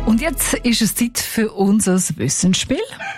Und jetzt ist es Zeit für unser Wissensspiel.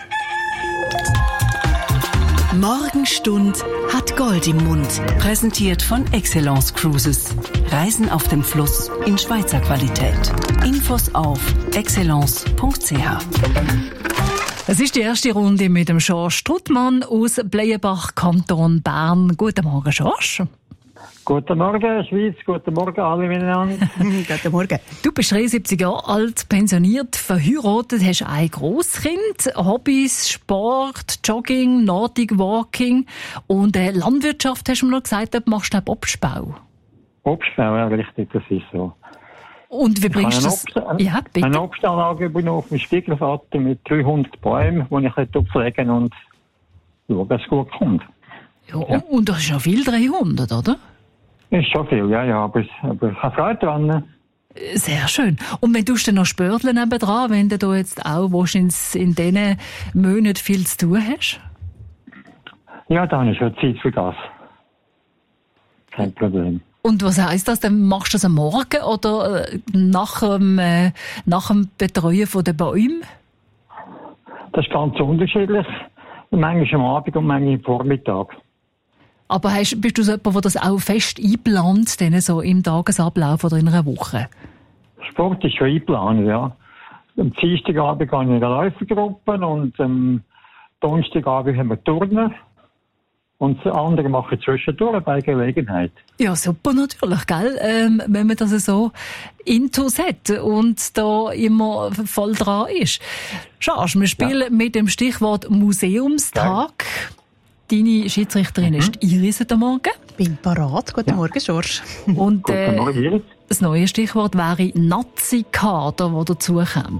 Morgenstund hat Gold im Mund. Präsentiert von Excellence Cruises. Reisen auf dem Fluss in Schweizer Qualität. Infos auf excellence.ch. Es ist die erste Runde mit dem George Struttmann aus Bleienbach, Kanton Bern. Guten Morgen, George. Guten Morgen, Schweiz. Guten Morgen, alle miteinander. Guten Morgen. Du bist 73 Jahre alt, pensioniert, verheiratet, hast ein Grosskind, Hobbys, Sport, Jogging, Nordic Walking und Landwirtschaft, hast du mir noch gesagt, du machst du Obstbau. Obstbau, ja, richtig, das ist so. Und wie bringst du das? Ja, bitte. Eine Obstanlage auf dem Spiegelvater mit 300 Bäumen, die ich pflegen und schauen, dass es gut kommt. Ja. Und das ist ja viel 300, oder? Ist schon viel, ja, aber ich habe Freude dran. Sehr schön. Und wenn du dann noch Spörtchen nebendran, wenn du da jetzt auch in diesen Monaten viel zu tun hast? Ja, dann ist schon Zeit für das. Kein Problem. Und was heisst das? Dann machst du das am Morgen oder nach dem Betreuen der Bäume? Das ist ganz unterschiedlich. Manchmal am Abend und manchmal am Vormittag. Aber bist du so jemand, der das auch fest einplant, denn so im Tagesablauf oder in einer Woche? Sport ist schon eingeplant, ja. Am Dienstagabend gehe ich in eine Läufergruppe und am Donnerstagabend haben wir Turnen. Und das andere mache ich zwischendurch bei Gelegenheit. Ja, super natürlich, gell? Wenn man das so intus hat und da immer voll dran ist. Schau, wir spielen mit dem Stichwort Museumstag. Ja. Deine Schiedsrichterin ist Iris heute Morgen. Bin parat. Guten Morgen, George. Und Guten Morgen, Iris. Das neue Stichwort wäre Nazi-Kader, das dazu käme.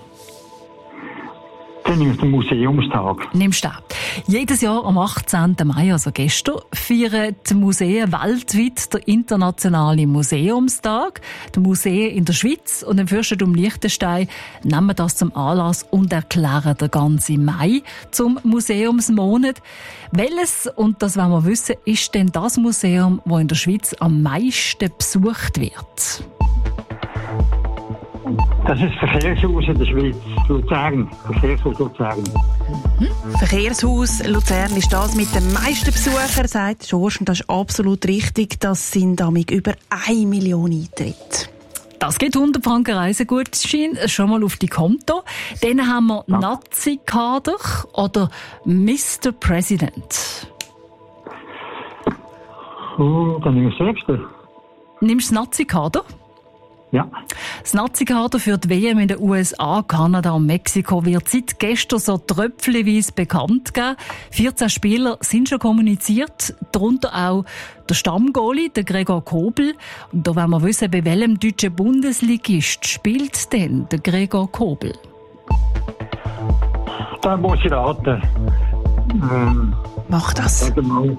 Dann nimmst du den Museumstag. Nimmst du auch. Jedes Jahr am 18. Mai, also gestern, feiern die Museen weltweit den Internationalen Museumstag. Die Museen in der Schweiz und im Fürstentum Liechtenstein nehmen das zum Anlass und erklären den ganzen Mai zum Museumsmonat. Welches, und das wollen wir wissen, ist denn das Museum, das in der Schweiz am meisten besucht wird? Das ist das Verkehrshaus in der Schweiz, Luzern. Verkehrshaus Luzern. Verkehrshaus Luzern ist das mit den meisten Besuchern, sagt George. Und das ist absolut richtig. Das sind damit über 1 Million Eintritte. Das geht 100 Franken Reisegutschein schon mal auf die Konto. Dann haben wir Nazi-Kader oder Mr. President. Dann nehme ich das Nächste. Nimmst du das Nazi-Kader? Ja. Das Nazi-Kader für die WM in den USA, Kanada und Mexiko wird seit gestern so tröpfchenweise bekannt gegeben. 14 Spieler sind schon kommuniziert, darunter auch der Stammgoalie, der Gregor Kobel. Und da wollen wir wissen, bei welchem deutschen Bundesligist spielt denn der Gregor Kobel? Da muss ich raten. Mach das. Sag mal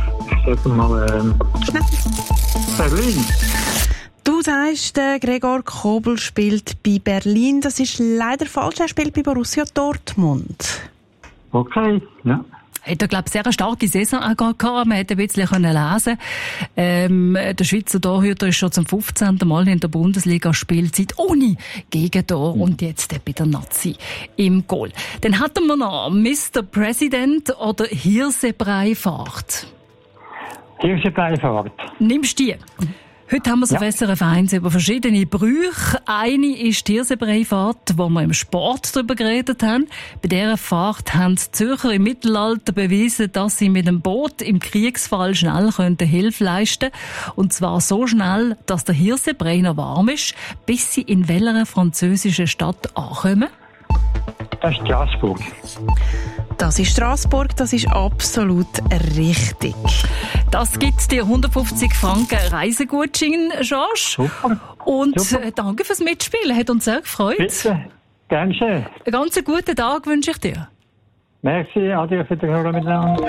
Berlin. Du sagst, der Gregor Kobel spielt bei Berlin. Das ist leider falsch. Er spielt bei Borussia Dortmund. Okay, ja. Hat er, glaube ich, sehr eine starke Saison auch gehabt. Man hätte ein bisschen lesen können. Der Schweizer Torhüter ist schon zum 15. Mal in der Bundesliga, spielt seit ohne Gegentor und jetzt bei der Nazi im Goal. Dann hatten wir noch Mr. President oder Hirsebreifahrt. Hirsebreifahrt. Nimmst du die? Heute haben wir auf SRF 1 über verschiedene Brüche. Eine ist die Hirsebreifahrt, wo wir im Sport darüber geredet haben. Bei dieser Fahrt haben die Zürcher im Mittelalter bewiesen, dass sie mit dem Boot im Kriegsfall schnell Hilfe leisten können. Und zwar so schnell, dass der Hirsebrei noch warm ist, bis sie in welcher französischen Stadt ankommen? Das ist Straßburg. Das ist Straßburg, das ist absolut richtig. Das gibt dir 150 Franken Reisegutschein, George. Super. Und Super. Danke fürs Mitspielen, hat uns sehr gefreut. Bitte, gern schön. Einen ganz guten Tag wünsche ich dir. Merci, adieu für den Hörer miteinander.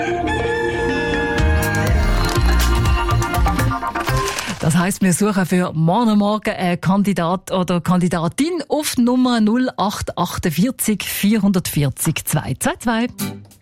Das heisst, wir suchen für morgen einen Kandidat oder Kandidatin auf Nummer 0848 440 222.